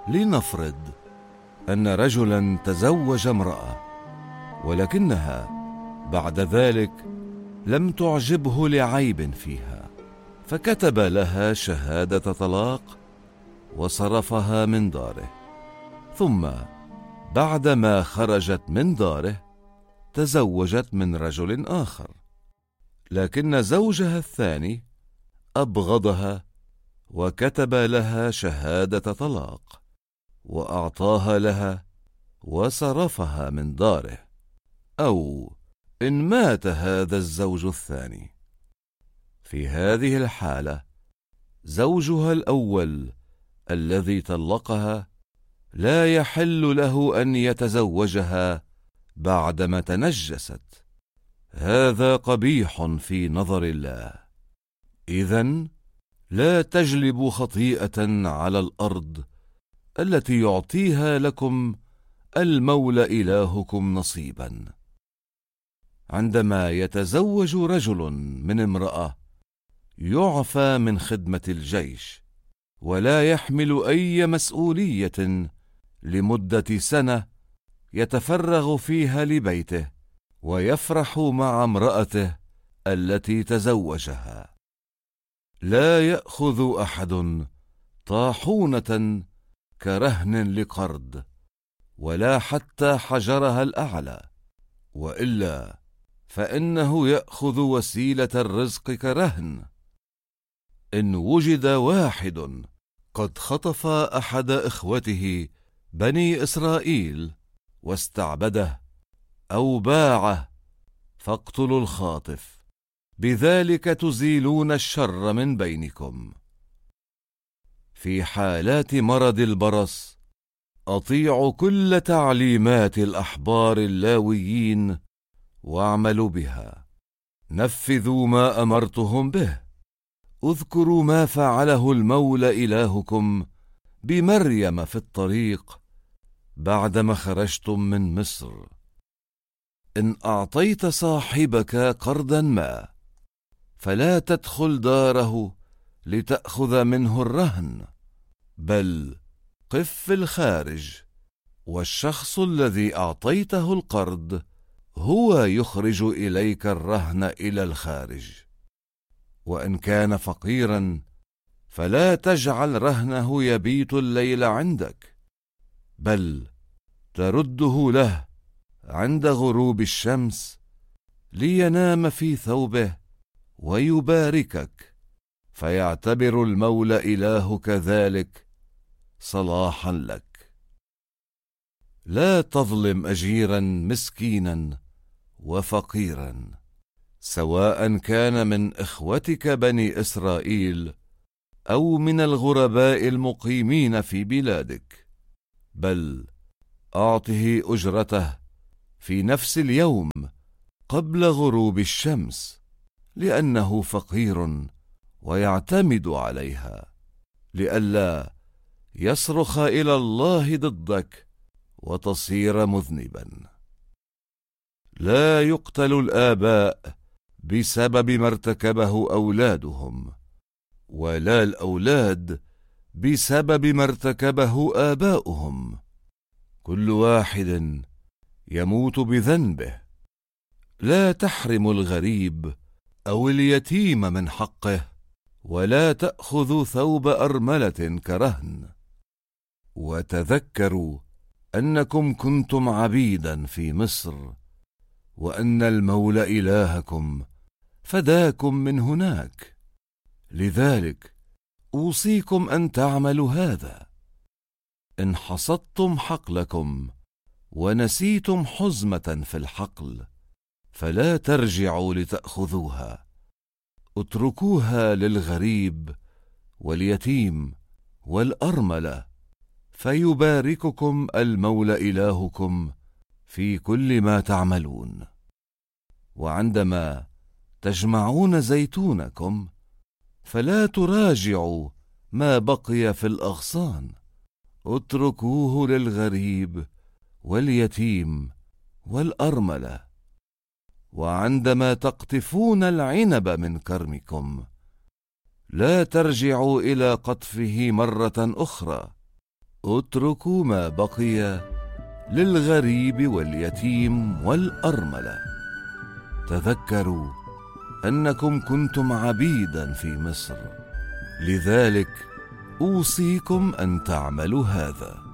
لنفرض أن رجلا تزوج امرأة، ولكنها بعد ذلك لم تعجبه لعيب فيها، فكتب لها شهادة طلاق وصرفها من داره، ثم بعدما خرجت من داره تزوجت من رجل آخر، لكن زوجها الثاني أبغضها وكتب لها شهادة طلاق وأعطاها لها وصرفها من داره، أو إن مات هذا الزوج الثاني، في هذه الحالة زوجها الأول الذي طلقها لا يحل له أن يتزوجها بعدما تنجست. هذا قبيح في نظر الله. إذن لا تجلبوا خطيئة على الأرض التي يعطيها لكم المولى إلهكم نصيبا. عندما يتزوج رجل من امرأة يعفى من خدمة الجيش ولا يحمل أي مسؤولية لمدة سنة يتفرغ فيها لبيته ويفرح مع امرأته التي تزوجها. لا يأخذ أحد طاحونة كرهن لقرض ولا حتى حجرها الأعلى، وإلا فإنه يأخذ وسيلة الرزق كرهن. إن وجد واحد قد خطف أحد إخوته بني إسرائيل واستعبده أو باعه فاقتلوا الخاطف، بذلك تزيلون الشر من بينكم. في حالات مرض البرص أطيعوا كل تعليمات الأحبار اللاويين واعملوا بها، نفذوا ما أمرتهم به. اذكروا ما فعله المولى إلهكم بمريم في الطريق بعدما خرجتم من مصر. إن أعطيت صاحبك قرضا ما فلا تدخل داره لتأخذ منه الرهن، بل قف في الخارج، والشخص الذي أعطيته القرض هو يخرج إليك الرهن إلى الخارج. وإن كان فقيرا فلا تجعل رهنه يبيت الليل عندك، بل ترده له عند غروب الشمس لينام في ثوبه ويباركك، فيعتبر المولى إلهك ذلك صلاحا لك. لا تظلم أجيرا مسكينا وفقيرا، سواء كان من إخوتك بني إسرائيل أو من الغرباء المقيمين في بلادك، بل أعطه أجرته في نفس اليوم قبل غروب الشمس، لأنه فقير ويعتمد عليها، لئلا يصرخ إلى الله ضدك وتصير مذنبا. لا يقتل الآباء بسبب ما ارتكبه أولادهم، ولا الأولاد بسبب ما ارتكبه آباؤهم. كل واحد يموت بذنبه. لا تحرم الغريب أو اليتيم من حقه، ولا تأخذوا ثوب أرملة كرهن. وتذكروا أنكم كنتم عبيدا في مصر، وأن المولى إلهكم فداكم من هناك. لذلك أوصيكم أن تعملوا هذا. إن حصدتم حقلكم ونسيتم حزمة في الحقل فلا ترجعوا لتأخذوها، اتركوها للغريب واليتيم والأرملة، فيبارككم المولى إلهكم في كل ما تعملون. وعندما تجمعون زيتونكم فلا تراجعوا ما بقي في الأغصان، اتركوه للغريب واليتيم والأرملة. وعندما تقطفون العنب من كرمكم لا ترجعوا إلى قطفه مرة أخرى، اتركوا ما بقي للغريب واليتيم والأرملة. تذكروا أنكم كنتم عبيدا في مصر، لذلك أوصيكم أن تعملوا هذا.